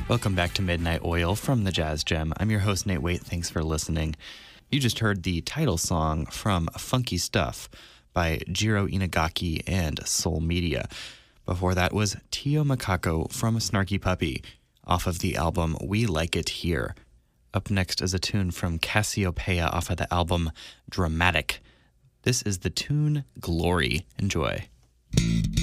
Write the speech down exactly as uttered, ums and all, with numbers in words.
Welcome back to Midnight Oil from the Jazz Gem. I'm your host, Nate Waite. Thanks for listening. You just heard the title song from Funky Stuff by Jiro Inagaki and Soul Media. Before that was Tio Macaco from Snarky Puppy off of the album We Like It Here. Up next is a tune from Cassiopeia off of the album Dramatic. This is the tune Glory. Enjoy.